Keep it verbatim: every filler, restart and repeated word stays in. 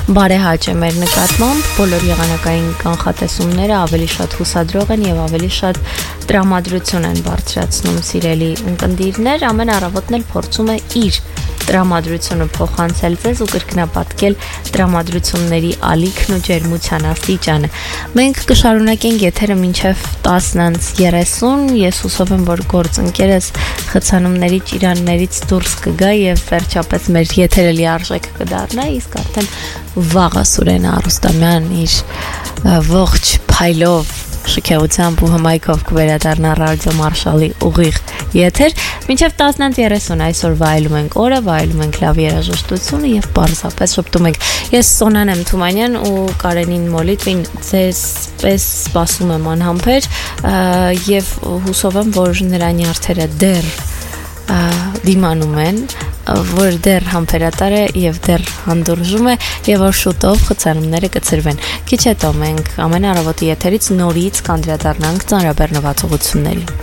բարեհաճ է մեր նկատմամբ, բոլոր եղանակային կանխատեսումները ավելի շատ հուսադրող են եւ ավելի շատ տրամադրություն են բարձրացնում սիրելի ունկնդիրներ, ամեն առավոտն էլ փորձում է իր տրամադրությունը փոխանցել ձեզ ու կրկնապատկել տրամադրությունների ալիքն ու ջերմության աստիճանը։ Մենք կշարունակենք եթերը մինչև տասն երեսուն, ես հուսով եմ, որ գործընկերս խցանումների ճիրաններից դուրս կգա եւ վերջապես մեր եթերը լիարժեք կդառնա, իսկ արդեն վաղը Սուրեն Արուստամյան իր ողջ փայլով շքեղությամբ ու հմայքով կվերադառնա ռադիո Մարշալի ուղիղ եթեր։ Մինչև տասն երեսուն այսօր վայելում ենք օրը, վայելում ենք լավ երաժշտությունը եւ պարզապես շփթում ենք։ Ես Սոնան եմ Թումանյան ու Կարենին Մոլիտվին ձեզ պես սպասում եմ անհամբեր եւ հուսով եմ, որ նրա նյարդերը դեռ դիմանում են, որ դեռ համբերատար է եւ դեռ հանդուրժում է եւ որ շուտով խցանումները կցրվեն։ Քիչ հետո մենք ամեն առավոտի եթերից նորից կանդրադառնանք ծանրաբեռնված ուղղություններին։